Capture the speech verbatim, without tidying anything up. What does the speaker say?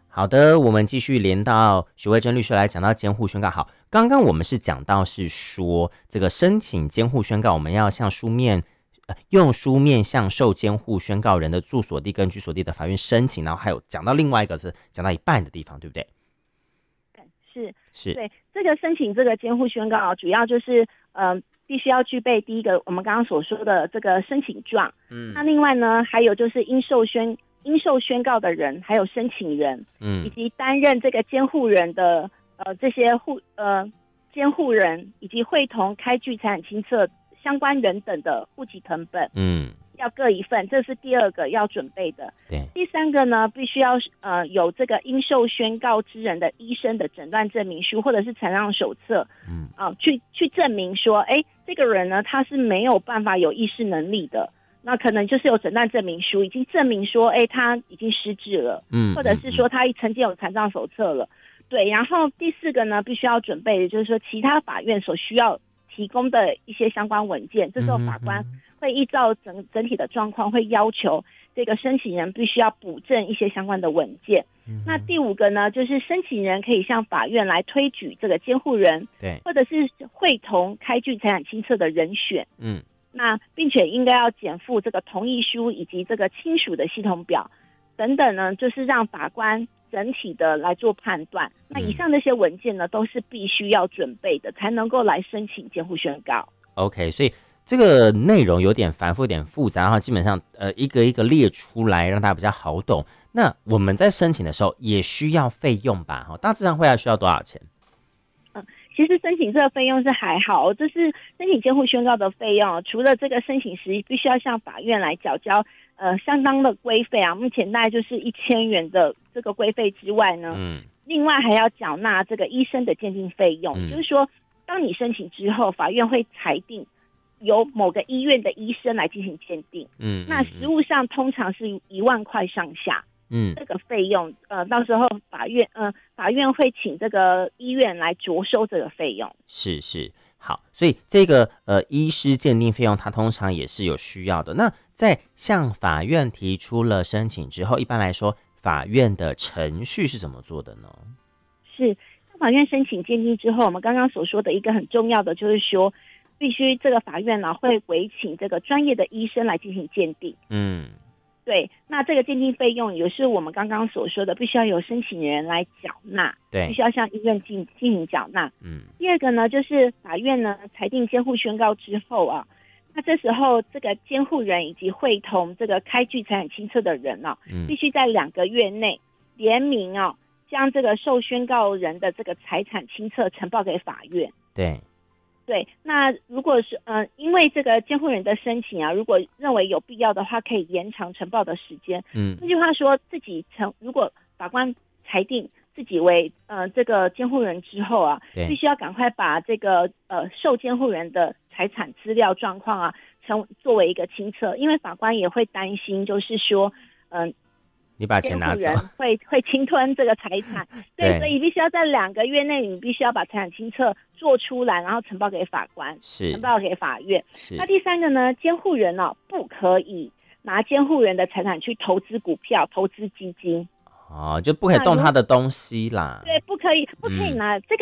好的，我们继续连到许慧珍律师来讲到监护宣告。好，刚刚我们是讲到是说这个申请监护宣告，我们要向书面、呃、用书面向受监护宣告人的住所地跟居所地的法院申请，然后还有讲到另外一个是讲到一半的地方，对不对？ 是是， 对这个申请这个监护宣告，主要就是呃必须要具备第一个我们刚刚所说的这个申请状，嗯，那另外呢还有就是应受宣应受宣告的人，还有申请人，嗯，以及担任这个监护人的呃这些护呃监护人以及会同开具财产清册相关人等的户籍誊本，嗯。要各一份，这是第二个要准备的。 对， 第三个呢，必须要呃有这个应受宣告之人的医生的诊断证明书或者是残障手册，嗯啊、呃，去去证明说，哎，这个人呢他是没有办法有意识能力的，那可能就是有诊断证明书已经证明说，哎，他已经失智了，嗯，或者是说他曾经有残障手册了，对。然后第四个呢，必须要准备的就是说其他法院所需要提供的一些相关文件，这时候法官会依照整整体的状况，会要求这个申请人必须要补正一些相关的文件。嗯、那第五个呢，就是申请人可以向法院来推举这个监护人，对，或者是会同开具财产清册的人选。嗯，那并且应该要检附这个同意书以及这个亲属的系统表等等呢，就是让法官整体的来做判断。那以上这些文件呢，都是必须要准备的，才能够来申请监护宣告。 OK， 所以这个内容有点繁复，有点复杂，然后基本上呃一个一个列出来，让大家比较好懂。那我们在申请的时候也需要费用吧？大致上会要需要多少钱？ 嗯，其实申请这个费用是还好，这是申请监护宣告的费用，除了这个申请时必须要向法院来缴交呃相当的规费啊，目前大概就是一千元的这个规费之外呢，嗯，另外还要缴纳这个医生的鉴定费用，嗯，就是说当你申请之后，法院会裁定由某个医院的医生来进行鉴定，嗯，那实务上通常是一万块上下，嗯，这个费用，呃，到时候法院，呃，法院会请这个医院来着收这个费用。 是是，好，所以这个呃医师鉴定费用，它通常也是有需要的。那在向法院提出了申请之后，一般来说，法院的程序是怎么做的呢？ 是。法院申请鉴定之后，我们刚刚所说的一个很重要的就是说，必须这个法院呢会委请这个专业的医生来进行鉴定。嗯，对，那这个鉴定费用也是我们刚刚所说的，必须要由申请人来缴纳，对，必须要向医院进进行缴纳。嗯，第二个呢，就是法院呢裁定监护宣告之后啊，那这时候这个监护人以及会同这个开具财产清册的人啊，嗯、必须在两个月内联名啊。将这个受宣告人的这个财产清册呈报给法院。 对， 对。那如果是呃，因为这个监护人的申请啊，如果认为有必要的话，可以延长呈报的时间。嗯，换句话说，自己成如果法官裁定自己为呃这个监护人之后啊，必须要赶快把这个呃受监护人的财产资料状况啊，成作为一个清册，因为法官也会担心，就是说嗯。呃你把钱拿走， 监护人会会侵吞这个财产，对，所以必须要在两个月内，你必须要把财产清册做出来，然后呈报给法官， 是呈报给法院。那第三个呢，监护人哦不可以拿监护人的财产去投资股票、投资基金， 哦，就不可以动他的东西啦。 对，不可以，不可以拿、嗯、这个。